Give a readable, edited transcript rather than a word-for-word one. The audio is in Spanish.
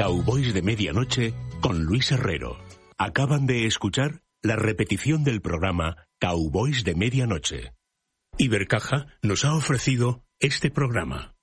Cowboys de Medianoche con Luis Herrero. Acaban de escuchar la repetición del programa Cowboys de Medianoche. Ibercaja nos ha ofrecido este programa.